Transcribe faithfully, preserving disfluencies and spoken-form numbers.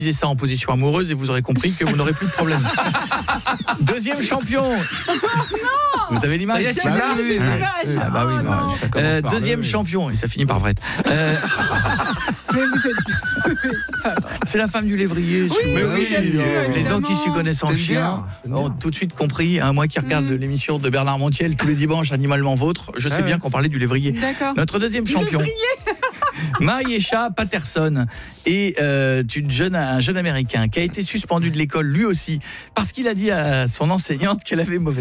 Utilisez ça en position amoureuse et vous aurez compris que vous n'aurez plus de problème. Deuxième champion. Vous avez l'image? Ça y est, tu l'as? Bah oui, oui, oui. Ah bah oui, Oh, bah, non. ça commence Euh, par deuxième le- champion, et ça finit par vrai. Euh, Mais vous êtes... c'est pas vrai. c'est la femme du lévrier. si Oui, vous oui, voulez. bien sûr, Les gens évidemment. qui s'y connaissent en C'est chien bien. ont tout de suite compris. Hein, moi qui regarde Mhm. l'émission de Bernard Montiel tous les dimanches, Animalement Vôtre, je sais Ah bien ouais. qu'on parlait du lévrier. D'accord. Notre deuxième champion. Mariesha Patterson est euh, une jeune, un jeune Américain qui a été suspendu de l'école lui aussi parce qu'il a dit à son enseignante qu'elle avait mauvaise